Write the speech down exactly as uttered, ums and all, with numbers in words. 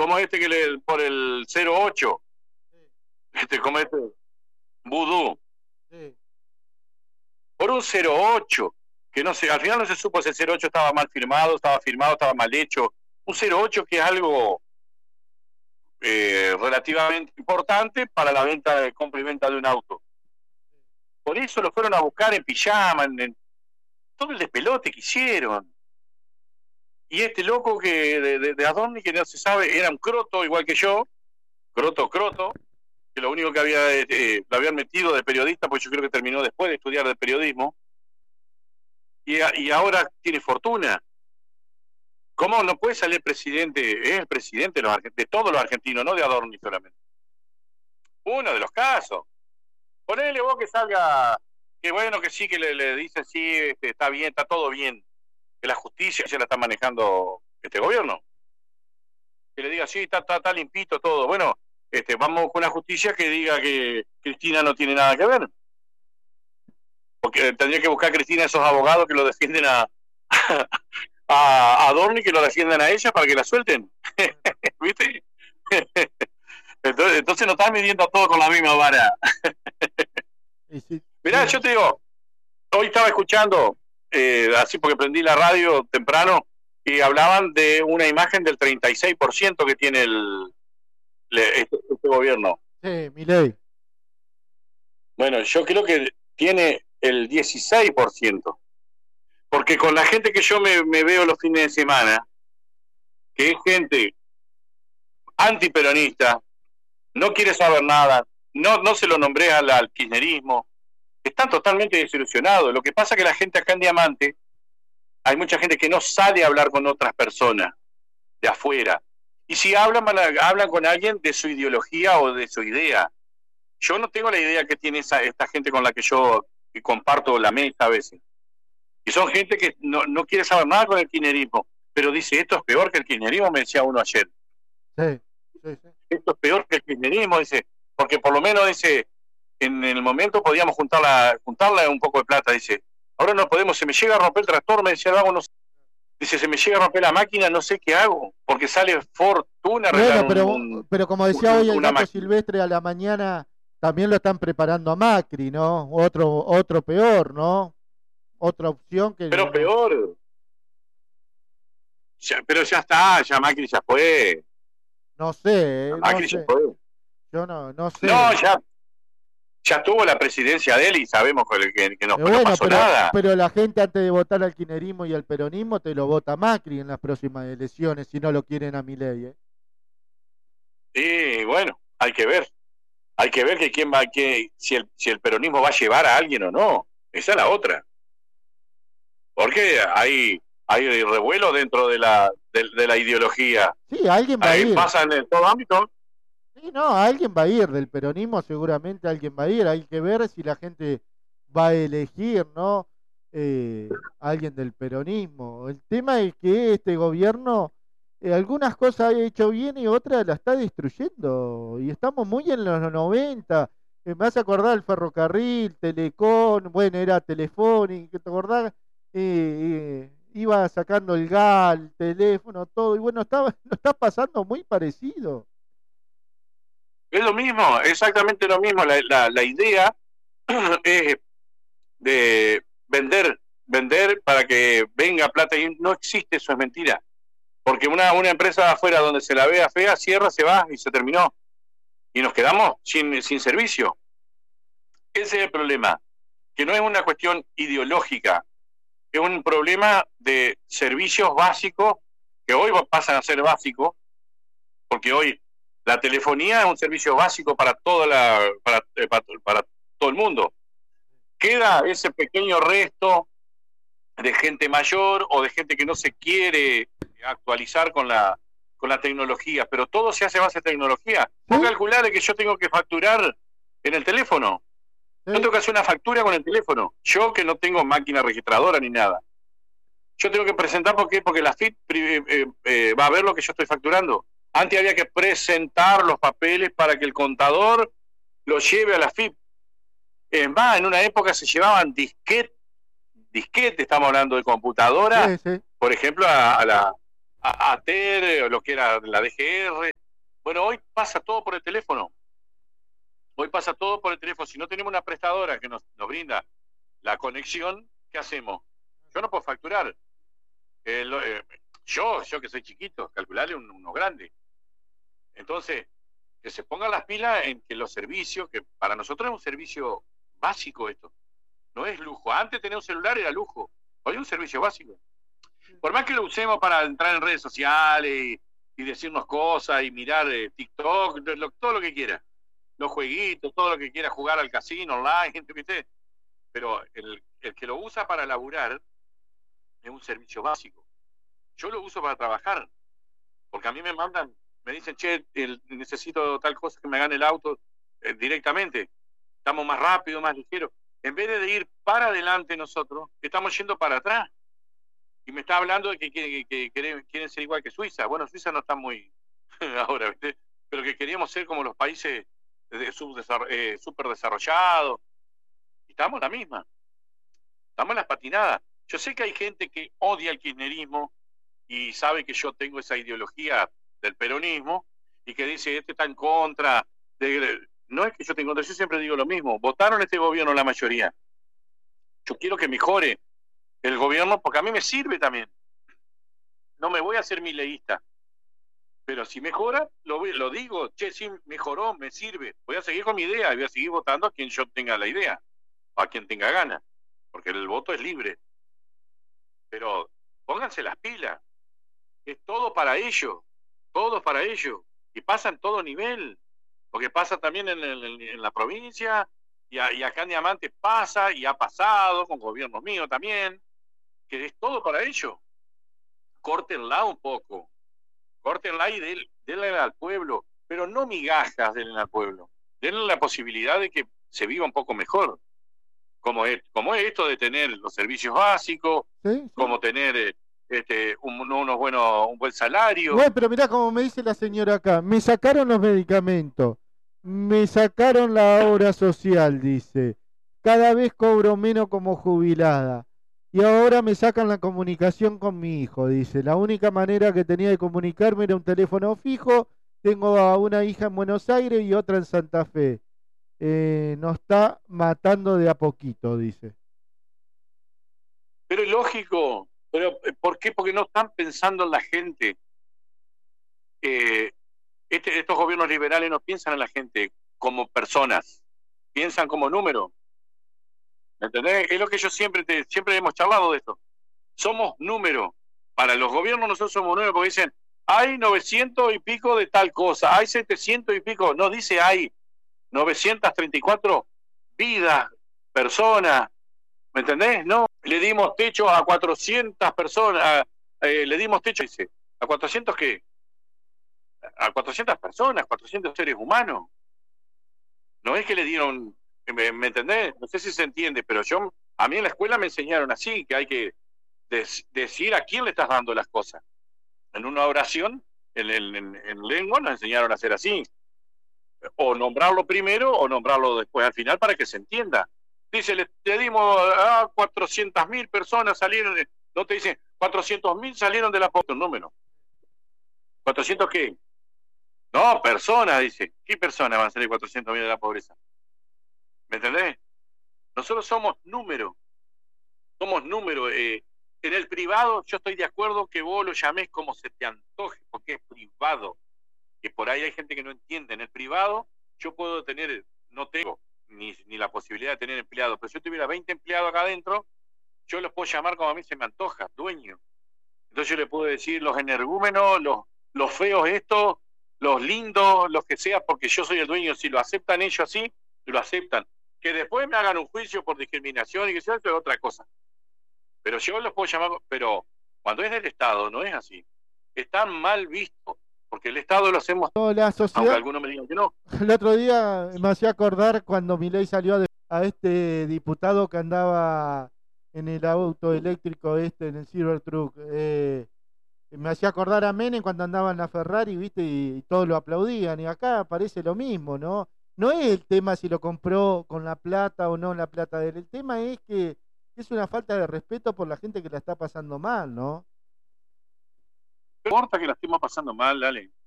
como este que le, por el cero ocho, Sí, este, como este, Vudú, sí. por un cero ocho, que no sé, al final no se supo si el cero ocho estaba mal firmado, estaba firmado, estaba mal hecho. Un cero ocho que es algo eh, relativamente importante para la venta de compra y venta de un auto. Por eso lo fueron a buscar en pijama, en, en todo el despelote que hicieron. Y este loco que de, de, de Adorni, que no se sabe, era un croto igual que yo, croto, croto, que lo único que había eh, lo habían metido de periodista, pues yo creo que terminó después de estudiar de periodismo, y, y ahora tiene fortuna. ¿Cómo no puede salir presidente? Es el presidente de, los, de todos los argentinos, no de Adorni solamente. Uno de los casos. Ponele vos que salga, que bueno, que sí, que le, le dicen sí, este, está bien, está todo bien, que la justicia se la está manejando este gobierno. Que le diga sí, está, está, está limpito todo. Bueno, este, vamos con una justicia que diga que Cristina no tiene nada que ver. Porque tendría que buscar a Cristina esos abogados que lo defienden a, a, a Adorni, que lo defiendan a ella para que la suelten. ¿Viste? Entonces, entonces no estás midiendo todo con la misma vara. Y sí, Mirá, sí. yo te digo, hoy estaba escuchando, eh, así porque prendí la radio temprano, y hablaban de una imagen del treinta y seis por ciento que tiene el, le, este, este gobierno. Sí, Milei. Bueno, yo creo que tiene el dieciséis por ciento. Porque con la gente que yo me, me veo los fines de semana, que es gente antiperonista, no quiere saber nada, no, no se lo nombré al, al kirchnerismo, están totalmente desilusionados. Lo que pasa es que la gente acá en Diamante, hay mucha gente que no sale a hablar con otras personas de afuera. Y si hablan, hablan con alguien de su ideología o de su idea. Yo no tengo la idea que tiene esa, esta gente con la que yo comparto la mesa a veces. Y son gente que no, no quiere saber nada con el kirchnerismo, pero dice, esto es peor que el kirchnerismo, me decía uno ayer. Sí, sí, sí. Esto es peor que el kirchnerismo, dice, porque por lo menos dice, en el momento podíamos juntarla, juntarla un poco de plata, dice, ahora no podemos, se me llega a romper el tractor, me decía el vago, no sé. Dice, se me llega a romper la máquina, no sé qué hago, porque sale fortuna Bueno, pero, un, un, pero como decía hoy el Gato máquina. Silvestre a la mañana, también lo están preparando a Macri, ¿no? Otro, otro peor, ¿no? Otra opción que... Pero peor. Ya, pero ya está, ya Macri ya fue. No sé, eh, Macri no ya sé. fue. Yo no, no sé. No, ya, ya tuvo la presidencia de él y sabemos que, que, que no, Eh, no bueno, pasó pero, nada. pero la gente antes de votar al kirchnerismo y al peronismo te lo vota Macri en las próximas elecciones si no lo quieren a Milei, ¿eh? Sí, bueno, hay que ver. Hay que ver que quién va, que, si, el, si el peronismo va a llevar a alguien o no. Esa es la otra. Porque hay, hay revuelo dentro de la, de, de la ideología. Sí, alguien va a Ahí ir. pasa en todo ámbito. Sí, no, alguien va a ir del peronismo, seguramente alguien va a ir. Hay que ver si la gente va a elegir, ¿no? Eh, alguien del peronismo. El tema es que este gobierno eh, algunas cosas ha hecho bien y otras la está destruyendo. Y estamos muy en los noventa. Eh, me hace acordar el ferrocarril, Telecom, bueno, era Telefónica, ¿te acordás? Eh, eh, iba sacando el G A L, el teléfono, todo. Y bueno, estaba, lo está pasando muy parecido. Es lo mismo, exactamente lo mismo. La, la, la idea es de vender, vender para que venga plata y no existe, eso es mentira. Porque una, una empresa de afuera donde se la vea fea, cierra, se va y se terminó. Y nos quedamos sin, sin servicio. Ese es el problema, que no es una cuestión ideológica, es un problema de servicios básicos que hoy pasan a ser básicos, porque hoy la telefonía es un servicio básico para toda la, para, para, para todo el mundo. Queda ese pequeño resto de gente mayor o de gente que no se quiere actualizar con la, con la tecnología, pero todo se hace a base de tecnología. ¿Vos ¿Sí? calculás que yo tengo que facturar en el teléfono? ¿Sí? Yo tengo que hacer una factura con el teléfono. Yo que no tengo máquina registradora ni nada. Yo tengo que presentar, ¿por qué? Porque la F I P eh, eh, va a ver lo que yo estoy facturando. Antes había que presentar los papeles para que el contador los lleve a la F I P. Es más, en una época se llevaban disquetes, disquetes, estamos hablando de computadora, Sí, sí. por ejemplo, a, a, la, a, a TER, o lo que era la D G R. Bueno, hoy pasa todo por el teléfono. Hoy pasa todo por el teléfono. Si no tenemos una prestadora que nos, nos brinda la conexión, ¿qué hacemos? Yo no puedo facturar. Eh, lo, eh, yo, yo que soy chiquito, calcularle un, uno grande. Entonces, que se pongan las pilas en que los servicios, que para nosotros es un servicio básico esto, no es lujo. Antes tener un celular era lujo, hoy es un servicio básico. Por más que lo usemos para entrar en redes sociales y, y decirnos cosas y mirar eh, TikTok, lo, todo lo que quiera, los jueguitos, todo lo que quiera, jugar al casino online, ¿viste? Pero el, el que lo usa para laburar es un servicio básico. Yo lo uso para trabajar, porque a mí me mandan, me dicen, che, el, necesito tal cosa que me gane el auto eh, directamente. Estamos más rápido, más ligeros. En vez de ir para adelante nosotros, estamos yendo para atrás. Y me está hablando de que, que, que, que quieren ser igual que Suiza. Bueno, Suiza no está muy ahora, ¿viste? Pero que queríamos ser como los países de subdesar- eh, súper desarrollados. Y estamos en la misma. Estamos en las patinadas. Yo sé que hay gente que odia el kirchnerismo y sabe que yo tengo esa ideología del peronismo y que dice, este está en contra. De... No es que yo tenga en contra, yo siempre digo lo mismo. Votaron este gobierno la mayoría. Yo quiero que mejore el gobierno porque a mí me sirve también. No me voy a hacer mileísta. Pero si mejora, lo, voy, lo digo, che, sí, mejoró, me sirve. Voy a seguir con mi idea y voy a seguir votando a quien yo tenga la idea, o a quien tenga ganas, porque el voto es libre. Pero pónganse las pilas. Es todo para ellos, todo para ellos. Y pasa en todo nivel, porque pasa también en, en, en la provincia, y, a, y acá en Diamante pasa, y ha pasado con gobiernos míos también, que es todo para ellos. Córtenla un poco, córtenla y denle, denle al pueblo, pero no migajas denle al pueblo, denle la posibilidad de que se viva un poco mejor, como es, como es esto de tener los servicios básicos, ¿sí? Sí. Como tener este, un, unos buenos, un buen salario. Bueno, pero mirá como me dice la señora acá, me sacaron los medicamentos, me sacaron la obra social, dice, cada vez cobro menos como jubilada. Y ahora me sacan la comunicación con mi hijo, dice. La única manera que tenía de comunicarme era un teléfono fijo. Tengo a una hija en Buenos Aires y otra en Santa Fe. Eh, nos está matando de a poquito, dice. Pero es lógico. Pero ¿por qué? Porque no están pensando en la gente. Eh, este, estos gobiernos liberales no piensan en la gente como personas. Piensan como números. ¿Entendés? Es lo que yo siempre te, siempre hemos charlado de esto. Somos números. Para los gobiernos nosotros somos números porque dicen, hay novecientos y pico de tal cosa, hay setecientos y pico, no dice hay novecientas treinta y cuatro vidas, personas, ¿me entendés? No, le dimos techo a cuatrocientas personas, eh, le dimos techo, dice, ¿a cuatrocientos qué? A cuatrocientas personas, cuatrocientos seres humanos. No es que le dieron... ¿Me, ¿Me entendés? No sé si se entiende, pero yo, a mí en la escuela me enseñaron así, que hay que des, decir a quién le estás dando las cosas. En una oración, en, en, en, en lengua, nos enseñaron a hacer así. O nombrarlo primero o nombrarlo después al final para que se entienda. Dice, le, le dimos a cuatrocientas mil personas salieron, de, no te dicen, cuatrocientos mil salieron de la pobreza, un número. ¿cuatrocientos qué? No, personas, dice. ¿Qué personas van a salir cuatrocientos mil de la pobreza? ¿Me entendés? Nosotros somos número, somos número. Eh, en el privado yo estoy de acuerdo que vos lo llames como se te antoje, porque es privado. Que por ahí hay gente que no entiende. En el privado yo puedo tener, no tengo ni, ni la posibilidad de tener empleados, pero si yo tuviera veinte empleados acá adentro, yo los puedo llamar como a mí se me antoja, dueño. Entonces yo le puedo decir los energúmenos, los, los feos estos, los lindos, los que sea, porque yo soy el dueño. Si lo aceptan ellos así, lo aceptan. Que después me hagan un juicio por discriminación y que sea, eso es otra cosa. Pero yo los puedo llamar, pero cuando es del Estado no es así. Está mal visto, porque el Estado lo hacemos, no, la sociedad, aunque algunos me digan que no. El otro día me hacía acordar cuando Milei salió a, a este diputado que andaba en el auto eléctrico este, en el Cybertruck. Eh, me hacía acordar a Menem cuando andaba en la Ferrari, ¿viste? Y, y todos lo aplaudían. Y acá parece lo mismo, ¿no? No es el tema si lo compró con la plata o no la plata de él. El tema es que es una falta de respeto por la gente que la está pasando mal, ¿no? importa que la estemos pasando mal, dale.